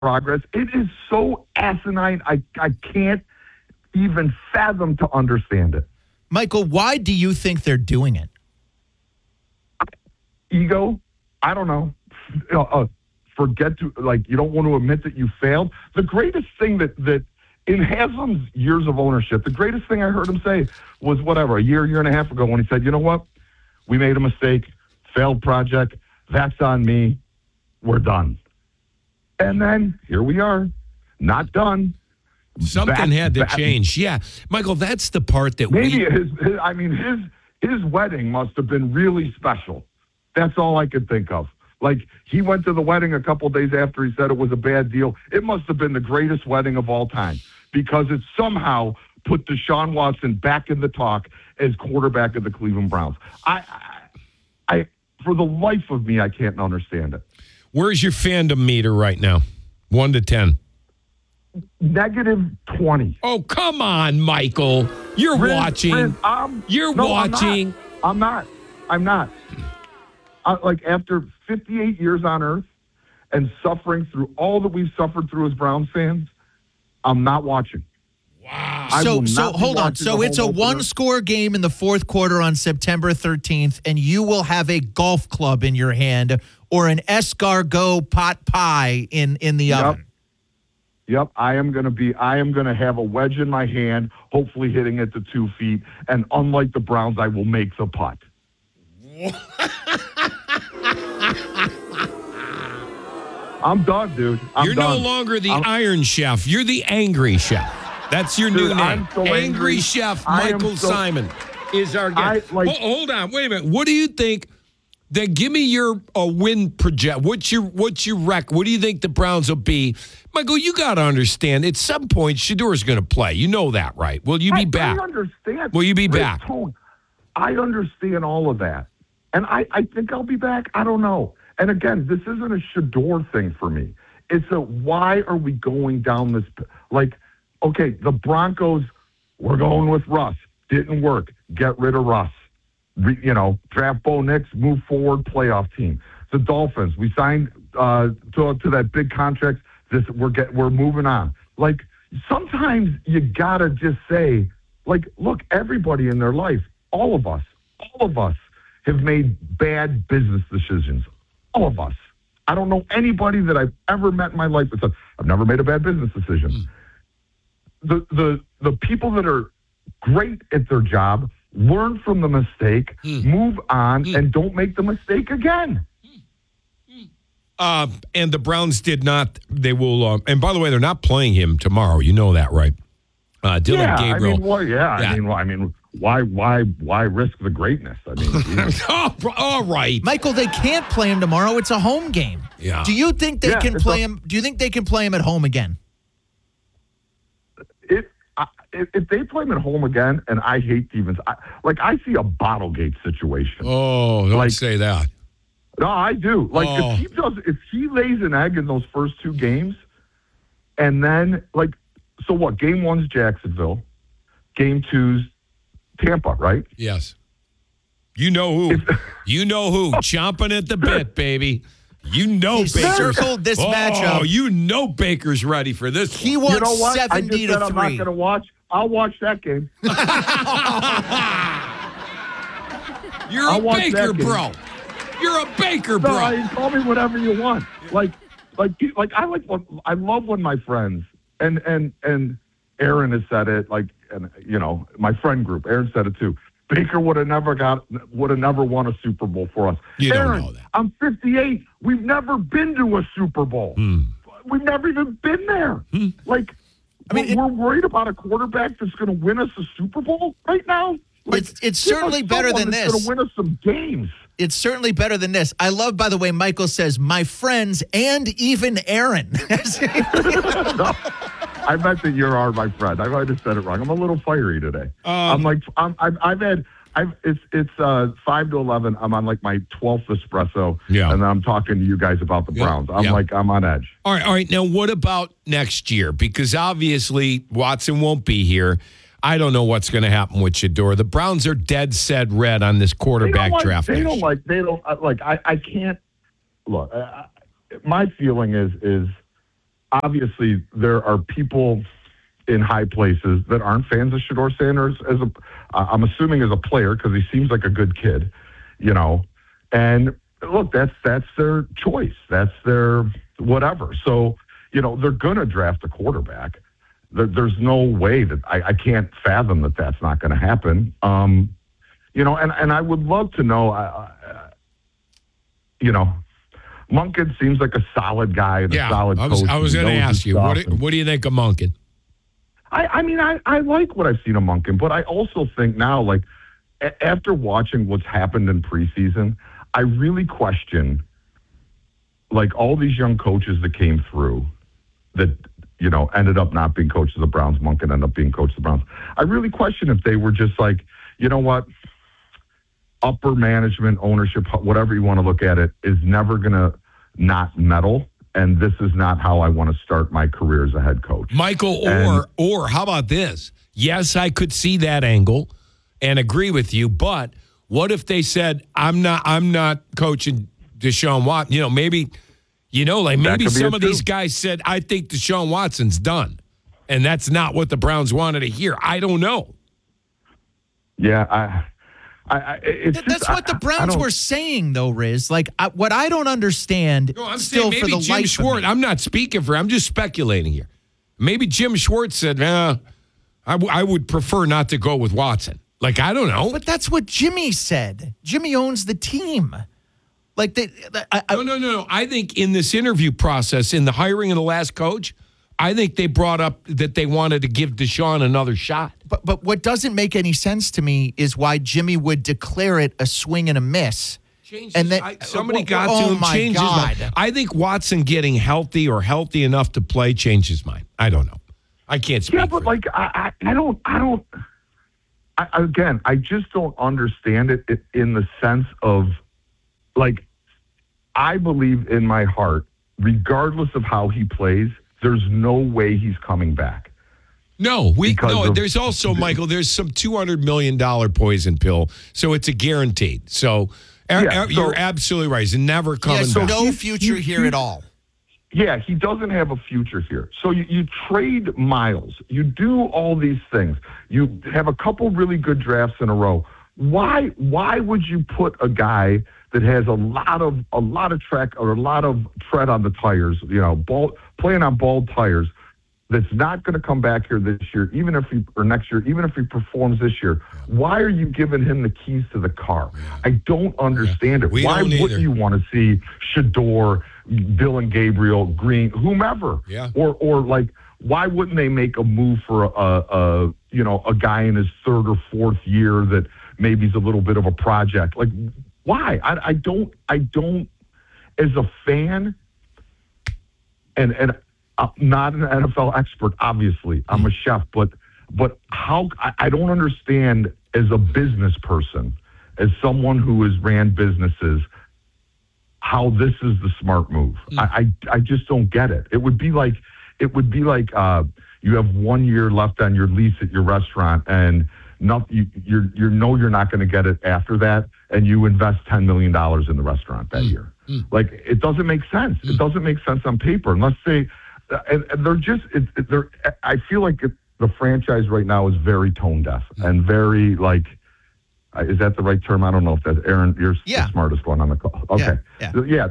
progress. It is so asinine. I can't even fathom to understand it. Michael, why do you think they're doing it? Ego? I don't know. Forget to, you don't want to admit that you failed. The greatest thing that in Haslam's years of ownership, the greatest thing I heard him say was a year and a half ago when he said, you know what? We made a mistake, failed project. That's on me. We're done. And then here we are, not done. Something had to change. Yeah. Michael, that's the part that maybe his wedding must have been really special. That's all I could think of. He went to the wedding a couple of days after he said it was a bad deal. It must have been the greatest wedding of all time because it somehow put Deshaun Watson back in the talk as quarterback of the Cleveland Browns. I for the life of me, I can't understand it. Where's your fandom meter right now? 1 to 10. -20. Oh, come on, Michael. You're watching. You're watching. I'm not. After 58 years on Earth and suffering through all that we've suffered through as Browns fans, I'm not watching. Wow. So hold on. So it's a one-score game in the fourth quarter on September 13th, and you will have a golf club in your hand or an escargot pot pie in the oven. Yep, I am going to have a wedge in my hand, hopefully hitting it to 2 feet, and unlike the Browns, I will make the putt. I'm done, dude. You're no longer the Iron Chef. You're the Angry Chef. That's your new name. I'm so angry. Chef Michael Simon is our guest. Hold on. Wait a minute. What do you think? Then give me your win project. What's your rec? What do you think the Browns will be? Michael, you got to understand, at some point, Shedor's going to play. You know that, right? Will you be back? I understand. Will you be back? I understand all of that. And I think I'll be back. I don't know. And again, this isn't a Shedor thing for me. It's a why are we going down this, okay, the Broncos, we're going with Russ. Didn't work. Get rid of Russ. Draft Bo Nix, move forward, playoff team. The Dolphins, we signed to that big contract. We're moving on. Sometimes you gotta just say, look, everybody in their life, all of us have made bad business decisions. All of us. I don't know anybody that I've ever met in my life that said, I've never made a bad business decision. The people that are great at their job learn from the mistake, move on, and don't make the mistake again. And the Browns did not. They will. And by the way, they're not playing him tomorrow. You know that, right? Dylan Gabriel. Why risk the greatness? All right, Michael. They can't play him tomorrow. It's a home game. Yeah. Do you think they can play him? Do you think they can play him at home again? If they play him at home again, and I hate Stevens, I see a Bottlegate situation. Oh, don't say that. No, I do. If he lays an egg in those first 2 games, and then so what? Game 1's Jacksonville, Game 2's Tampa, right? Yes. You know who? Chomping at the bit, baby. You know Baker's circled this matchup. Oh, you know Baker's ready for this. He wants 70 to 3. I'm not going to watch. I'll watch that game. You're a Baker, bro. You're a Baker, bro. No, call me whatever you want. I love when my friends and Aaron has said it. My friend group, Aaron said it too. Baker would have never won a Super Bowl for us. Aaron, don't know that. I'm 58. We've never been to a Super Bowl. We've never even been there. We're worried about a quarterback that's going to win us a Super Bowl right now. It's certainly better than this. Going to win us some games. It's certainly better than this. I love, by the way, Michael says, my friends and even Aaron. No, I meant that you are my friend. I might have said it wrong. I'm a little fiery today. It's 5 to 11. I'm on my 12th espresso. Yeah. And I'm talking to you guys about the Browns. I'm on edge. All right. Now, what about next year? Because obviously Watson won't be here. I don't know what's going to happen with Shedor. The Browns are dead set red on this quarterback draft. I can't look. My feeling is obviously there are people in high places that aren't fans of Shedeur Sanders I'm assuming as a player, because he seems like a good kid, and look, that's their choice. That's their whatever. So, they're going to draft a quarterback. There's no way that I can't fathom that that's not going to happen. And I would love to know, Monken seems like a solid guy and a solid coach. I was going to ask you, what do you think of Monken? I like what I've seen of Monken, but I also think now, like, after watching what's happened in preseason, I really question, like, all these young coaches that came through that, ended up not being coach of the Browns. Monken ended up being coach of the Browns. I really question if they were just like, you know what, upper management, ownership, whatever you want to look at it, is never going to not meddle. And this is not how I want to start my career as a head coach. Michael, or how about this? Yes, I could see that angle and agree with you, but what if they said, I'm not coaching Deshaun Watson? Maybe some of these guys said, I think Deshaun Watson's done. And that's not what the Browns wanted to hear. I don't know. Yeah, that's what the Browns were saying, though, Riz. Like, what I don't understand. No, I'm still saying maybe Jim Schwartz. I'm not speaking for him. I'm just speculating here. Maybe Jim Schwartz said, I would prefer not to go with Watson. Like, I don't know. But that's what Jimmy said. Jimmy owns the team. Like, No. I think in this interview process, in the hiring of the last coach, I think they brought up that they wanted to give Deshaun another shot. But what doesn't make any sense to me is why Jimmy would declare it a swing and a miss. Somebody got to him, changed his mind. I think Watson getting healthy or healthy enough to play changed his mind. I don't know. I can't speak. Yeah, but like I don't. Again, I just don't understand it in the sense of, like, I believe in my heart, regardless of how he plays, there's no way he's coming back. There's also, Michael, there's some $200 million poison pill, so it's a guaranteed. So you're absolutely right. He's never coming back. No future here at all. Yeah, he doesn't have a future here. So you trade Miles. You do all these things. You have a couple really good drafts in a row. Why would you put a guy that has a lot of track or a lot of tread on the tires, playing on bald tires, that's not going to come back here this year, next year, even if he performs this year? Why are you giving him the keys to the car? I don't understand it. Why wouldn't you want to see Shedeur, Dillon Gabriel, Green, whomever? Yeah. Or like, why wouldn't they make a move for a guy in his third or fourth year that maybe is a little bit of a project? Like, why? I don't, as a fan, and I'm not an NFL expert, obviously. I'm a chef, but how, I don't understand, as a business person, as someone who has ran businesses, how this is the smart move. I just don't get it. It would be like you have 1 year left on your lease at your restaurant, and you're not going to get it after that, and you invest $10 million in the restaurant that year. Like, it doesn't make sense. It doesn't make sense on paper unless they. And they're just. I feel like the franchise right now is very tone deaf and very, like. Is that the right term? I don't know if that's Aaron. You're the smartest one on the call. Okay. Yeah.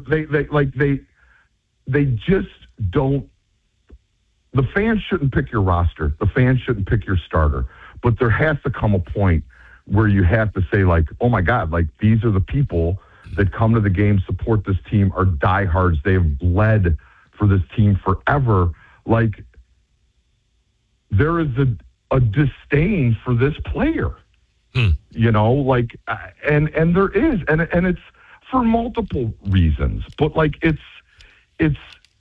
They just don't. The fans shouldn't pick your roster. The fans shouldn't pick your starter. But there has to come a point where you have to say, like, oh my God, like, these are the people that come to the game, support this team, are diehards. They have bled for this team forever. Like, there is a disdain for this player. And there is, and it's for multiple reasons. But like, it's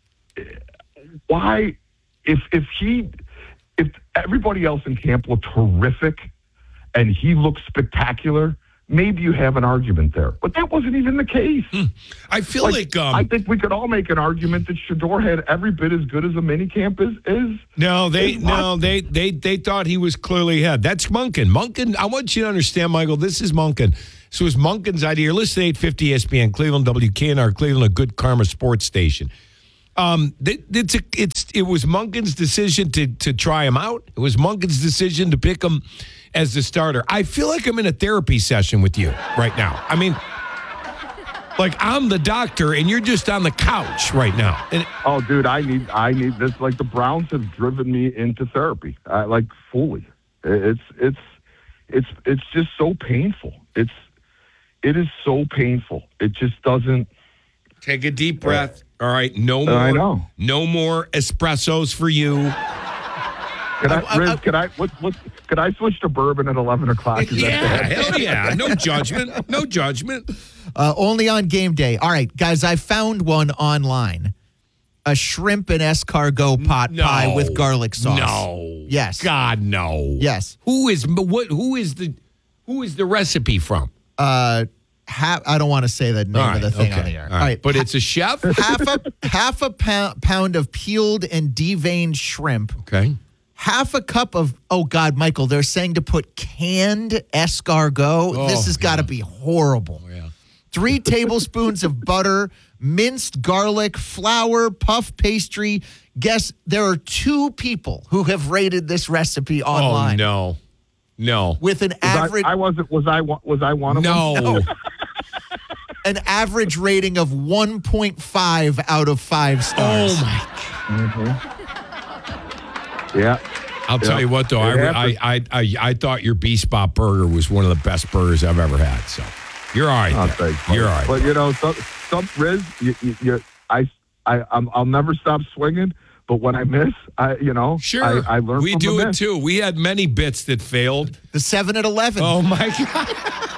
why if everybody else in camp looked horrific and he looked spectacular, maybe you have an argument there. But that wasn't even the case. I feel like I think we could all make an argument that Shedeur had every bit as good as a mini camp is. They thought he was clearly ahead. That's Monken. Monken, I want you to understand, Michael, this is Monken. So it was Monken's idea. Listen to 850 ESPN, Cleveland, WKNR, Cleveland, a good karma sports station. It was Monken's decision to try him out. It was Monken's decision to pick him as the starter. I feel like I'm in a therapy session with you right now. I mean, like I'm the doctor and you're just on the couch right now. Oh, dude, I need this. Like the Browns have driven me into therapy, like fully. It's just so painful. It is so painful. It just doesn't. Take a deep breath. All right, no more. I know. No more espressos for you. Could I switch to bourbon at 11 o'clock? Hell yeah. No judgment. No judgment. Only on game day. All right, guys, I found one online. A shrimp and escargot pot pie with garlic sauce. No. Yes. God, no. Yes. Who is the recipe from? I don't want to say the name of the thing on the air. All right. But it's a chef? half a pound of peeled and deveined shrimp. Okay. Half a cup of, oh, God, Michael, they're saying to put canned escargot. Oh, this has got to be horrible. Oh, yeah. 3 tablespoons of butter, minced garlic, flour, puff pastry. Guess there are 2 people who have rated this recipe online. Oh, no. With an average. Was I one of them? No. An average rating of 1.5 out of 5 stars. Oh, my God. Mm-hmm. Yeah. I'll tell you what, though. I thought your B-Spot burger was one of the best burgers I've ever had. So you're all right. You're all right. But, some Riz, I'll never stop swinging. But when I miss, sure. I learn we from do the it, miss. too. We had many bits that failed. The 7 at 11. Oh, my God.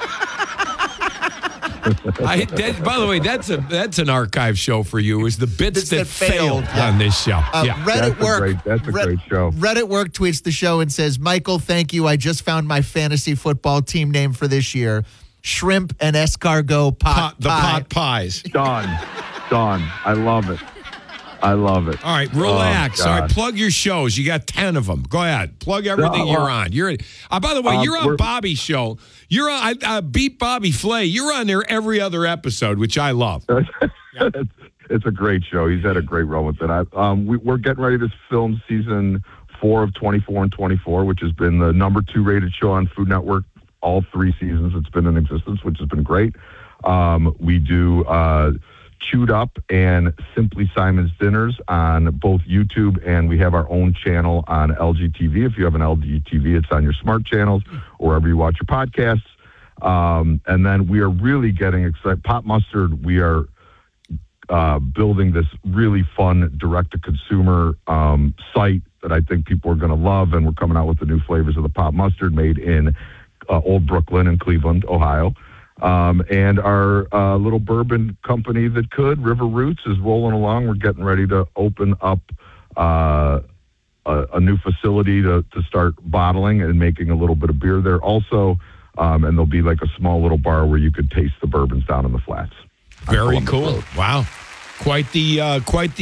By the way, that's an archive show for you. Is the bits that failed on this show? Reddit work. That's a great show. Reddit work tweets the show and says, "Michael, thank you. I just found my fantasy football team name for this year: Shrimp and Escargot Pot Pie." The pot pies. Done. I love it. All right, relax. All right, plug your shows. You got 10 of them. Go ahead. Plug everything you're on. By the way, you're on Bobby's show. You're on Beat Bobby Flay. You're on there every other episode, which I love. It's a great show. He's had a great run with it. We're getting ready to film season 4 of 24 and 24, which has been the number 2 rated show on Food Network all 3 seasons it's been in existence, which has been great. We do Chewed Up and Simply Simon's Dinners on both YouTube, and we have our own channel on LGTV. If you have an LGTV, it's on your smart channels or wherever you watch your podcasts. And then we are really getting excited. Pop Mustard, we are building this really fun direct-to-consumer site that I think people are going to love, and we're coming out with the new flavors of the Pop Mustard made in Old Brooklyn in Cleveland, Ohio. And our little bourbon company that could, River Roots, is rolling along. We're getting ready to open up a new facility to start bottling and making a little bit of beer there also. And there'll be like a small little bar where you could taste the bourbons down in the flats. Very cool. Wow. Quite the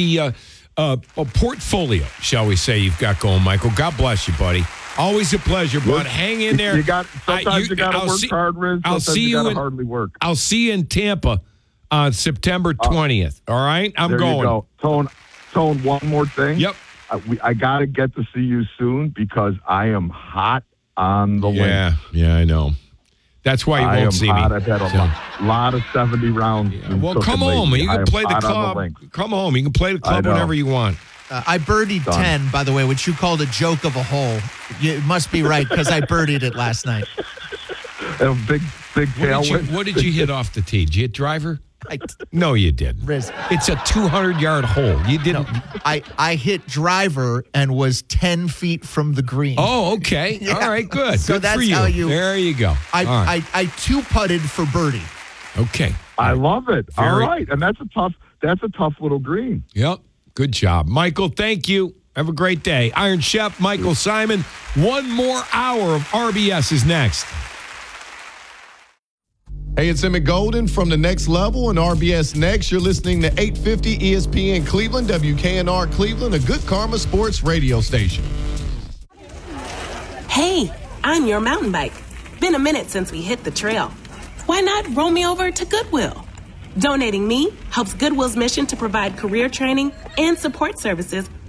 portfolio, shall we say, you've got going, Michael. God bless you, buddy. Always a pleasure, bud. Hang in there. Sometimes you got to work hard, Riz. Sometimes you got to hardly work. I'll see you in Tampa on September 20th. All right? I'm going. You go. Tone, one more thing. Yep. I got to get to see you soon because I am hot on the links. Yeah, I know. That's why you won't see me. I've had a lot of 70 rounds. Yeah. Well, come home. You can play the club. Come home. You can play the club whenever you want. I birdied 10, by the way, which you called a joke of a hole. It must be right because I birdied it last night. A big tailwind. What did you hit off the tee? Did you hit driver? No, you didn't. Riz. It's a 200-yard hole. You didn't. No, I hit driver and was 10 feet from the green. Oh, okay. Yeah. All right, good. So good that's for you. How you. There you go. I 2-putted for birdie. Okay. I love it. All right, and that's a tough little green. Yep. Good job, Michael. Thank you. Have a great day. Iron Chef Michael Simon. One more hour of RBS is next. Hey, it's Emmett Golden from The Next Level and RBS Next. You're listening to 850 ESPN Cleveland, WKNR Cleveland, a Good Karma Sports radio station. Hey, I'm your mountain bike. Been a minute since we hit the trail. Why not roll me over to Goodwill? Donating me helps Goodwill's mission to provide career training and support services